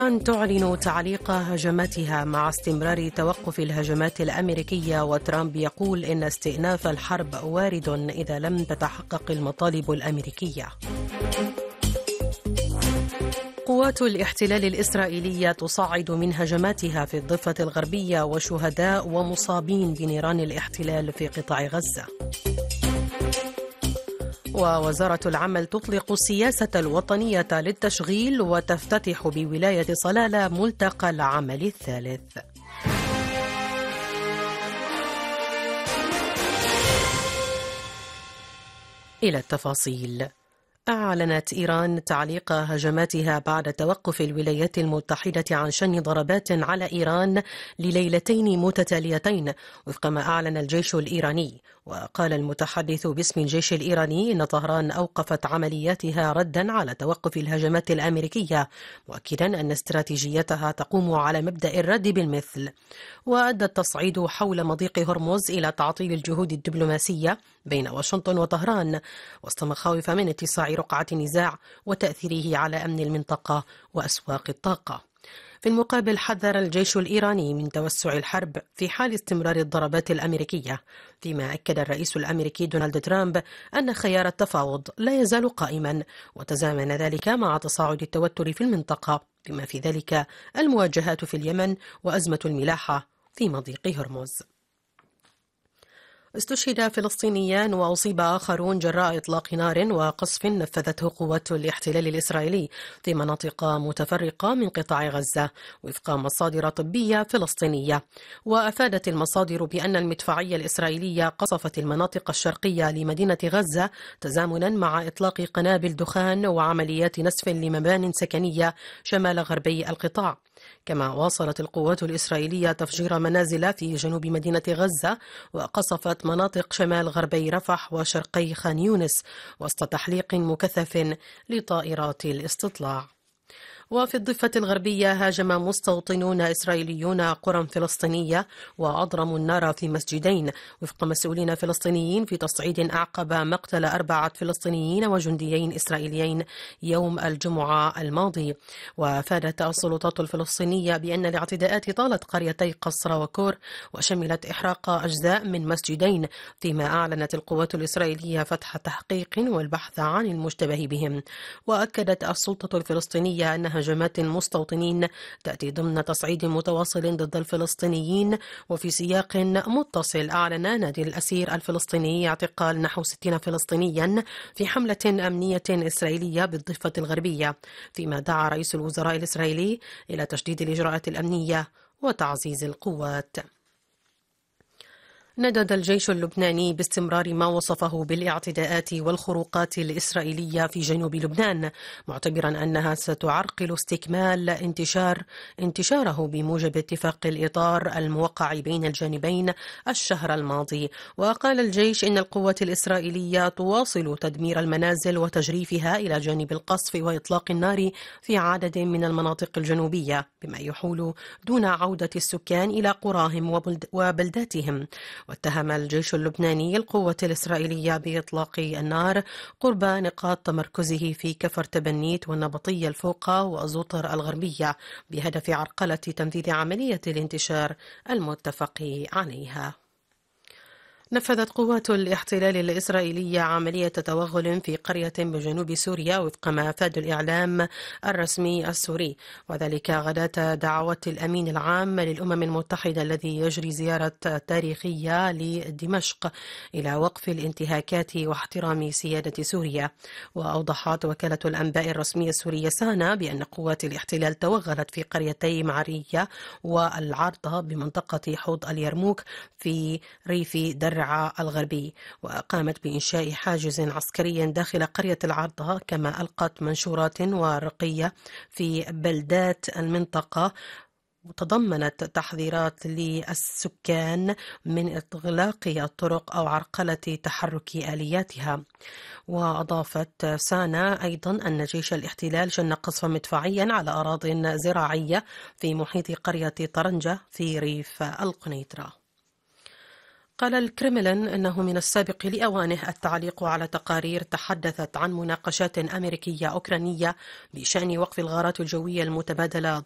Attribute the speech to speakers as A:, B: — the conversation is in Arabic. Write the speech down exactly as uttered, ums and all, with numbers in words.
A: أن تعلن تعليق هجماتها مع استمرار توقف الهجمات الأمريكية، وترامب يقول إن استئناف الحرب وارد إذا لم تتحقق المطالب الأمريكية. قوات الاحتلال الإسرائيلية تصعد من هجماتها في الضفة الغربية وشهداء ومصابين بنيران الاحتلال في قطاع غزة. ووزارة العمل تطلق السياسة الوطنية للتشغيل وتفتتح بولاية صلالة ملتقى العمل الثالث. إلى التفاصيل. أعلنت إيران تعليق هجماتها بعد توقف الولايات المتحدة عن شن ضربات على إيران لليلتين متتاليتين وفق ما أعلن الجيش الإيراني. وقال المتحدث باسم الجيش الإيراني إن طهران أوقفت عملياتها ردا على توقف الهجمات الأمريكية، مؤكدا أن استراتيجيتها تقوم على مبدأ الرد بالمثل. وأدى التصعيد حول مضيق هرمز إلى تعطيل الجهود الدبلوماسية بين واشنطن وطهران وسط مخاوف من اتساع رقعة النزاع وتأثيره على أمن المنطقة وأسواق الطاقة. في المقابل حذر الجيش الإيراني من توسع الحرب في حال استمرار الضربات الأمريكية، فيما أكد الرئيس الأمريكي دونالد ترامب أن خيار التفاوض لا يزال قائما، وتزامن ذلك مع تصاعد التوتر في المنطقة بما في ذلك المواجهات في اليمن وأزمة الملاحة في مضيق هرمز. استشهد فلسطينيان وأصيب آخرون جراء إطلاق نار وقصف نفذته قوات الاحتلال الإسرائيلي في مناطق متفرقة من قطاع غزة وفق مصادر طبية فلسطينية. وأفادت المصادر بأن المدفعية الإسرائيلية قصفت المناطق الشرقية لمدينة غزة تزامنا مع إطلاق قنابل دخان وعمليات نسف لمبان سكنية شمال غربي القطاع. كما واصلت القوات الإسرائيلية تفجير منازل في جنوب مدينة غزة وقصفت مناطق شمال غربي رفح وشرقي خان يونس وسط تحليق مكثف لطائرات الاستطلاع. وفي الضفة الغربية هاجم مستوطنون إسرائيليون قرى فلسطينية وأضرموا النار في مسجدين وفق مسؤولين فلسطينيين في تصعيد أعقب مقتل أربعة فلسطينيين وجنديين إسرائيليين يوم الجمعة الماضي. وأفادت السلطات الفلسطينية بأن الاعتداءات طالت قريتي قصر وكور وشملت إحراق أجزاء من مسجدين، فيما أعلنت القوات الإسرائيلية فتح تحقيق والبحث عن المشتبه بهم. وأكدت السلطة الفلسطينية أنها هجمات المستوطنين تأتي ضمن تصعيد متواصل ضد الفلسطينيين. وفي سياق متصل أعلن نادي الأسير الفلسطيني اعتقال نحو ستين فلسطينيا في حملة أمنية إسرائيلية بالضفة الغربية، فيما دعا رئيس الوزراء الإسرائيلي إلى تشديد الإجراءات الأمنية وتعزيز القوات. ندد الجيش اللبناني باستمرار ما وصفه بالاعتداءات والخروقات الإسرائيلية في جنوب لبنان، معتبرا أنها ستعرقل استكمال انتشار انتشاره بموجب اتفاق الإطار الموقع بين الجانبين الشهر الماضي. وقال الجيش إن القوات الإسرائيلية تواصل تدمير المنازل وتجريفها إلى جانب القصف وإطلاق النار في عدد من المناطق الجنوبية، بما يحول دون عودة السكان إلى قراهم وبلداتهم. واتهم الجيش اللبناني القوة الإسرائيلية بإطلاق النار قرب نقاط تمركزه في كفر تبنيت والنبطية الفوقة وأزوطر الغربية بهدف عرقلة تنفيذ عملية الانتشار المتفق عليها. نفذت قوات الاحتلال الإسرائيلية عملية توغل في قرية بجنوب سوريا وفق ما أفاد الإعلام الرسمي السوري، وذلك غداة دعوة الأمين العام للأمم المتحدة الذي يجري زيارة تاريخية لدمشق إلى وقف الانتهاكات واحترام سيادة سوريا. وأوضحت وكالة الأنباء الرسمية السورية سانا بأن قوات الاحتلال توغلت في قريتي معرية والعارضة بمنطقة حوض اليرموك في ريف درعا الغربي، وقامت بإنشاء حاجز عسكري داخل قرية العارضة، كما ألقت منشورات ورقية في بلدات المنطقة تضمنت تحذيرات للسكان من إغلاق الطرق أو عرقلة تحرك آلياتها. وأضافت سانا أيضا أن جيش الاحتلال شن قصفا مدفعيا على أراضٍ زراعية في محيط قرية طرنجة في ريف القنيطرة. قال الكرملين أنه من السابق لأوانه التعليق على تقارير تحدثت عن مناقشات أمريكية أوكرانية بشأن وقف الغارات الجوية المتبادلة